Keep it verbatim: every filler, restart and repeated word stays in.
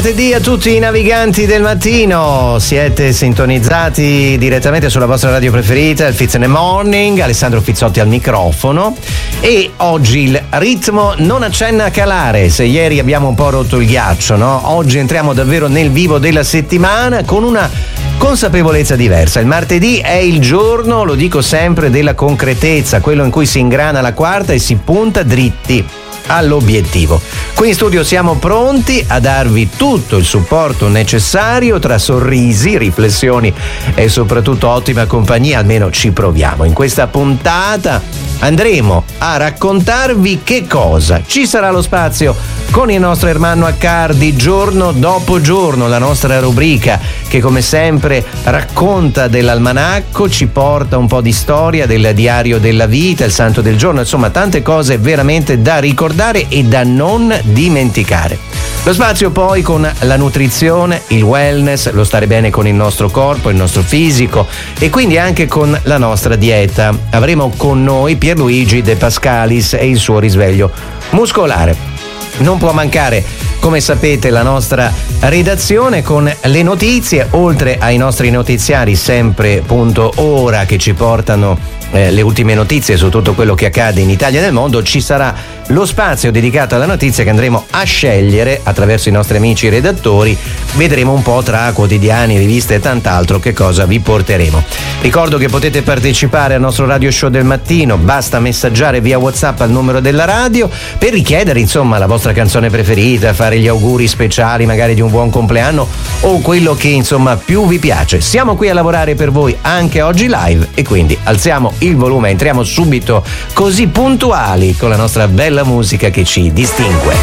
martedì a tutti i naviganti del mattino. Siete sintonizzati direttamente sulla vostra radio preferita, il Fizz in the Morning, Alessandro Fizzotti al microfono. E oggi il ritmo non accenna a calare. Se ieri abbiamo un po' rotto il ghiaccio, no? Oggi entriamo davvero nel vivo della settimana con una consapevolezza diversa. Il martedì è il giorno, lo dico sempre, della concretezza, quello in cui si ingrana la quarta e si punta dritti all'obiettivo. Qui in studio siamo pronti a darvi tutto il supporto necessario tra sorrisi, riflessioni e soprattutto ottima compagnia, almeno ci proviamo. In questa puntata andremo a raccontarvi che cosa. Ci sarà lo spazio con il nostro Ermanno Accardi giorno dopo giorno, la nostra rubrica che come sempre racconta dell'almanacco, ci porta un po' di storia del diario della vita, il santo del giorno, insomma tante cose veramente da ricordare e da non dimenticare. Lo spazio poi con la nutrizione, il wellness, lo stare bene con il nostro corpo, il nostro fisico e quindi anche con la nostra dieta. Avremo con noi Pierluigi De Pascalis e il suo risveglio muscolare. Non può mancare, come sapete, la nostra redazione con le notizie, oltre ai nostri notiziari sempre punto ora che ci portano eh, le ultime notizie su tutto quello che accade in Italia e nel mondo. Ci sarà lo spazio dedicato alla notizia che andremo a scegliere attraverso i nostri amici redattori. Vedremo un po' tra quotidiani, riviste e tant'altro che cosa vi porteremo. Ricordo che potete partecipare al nostro radio show del mattino, basta messaggiare via WhatsApp al numero della radio per richiedere insomma la vostra canzone preferita, fare gli auguri speciali magari di un buon compleanno o quello che insomma più vi piace. Siamo qui a lavorare per voi anche oggi live e quindi alziamo il volume, entriamo subito così puntuali con la nostra bella musica che ci distingue.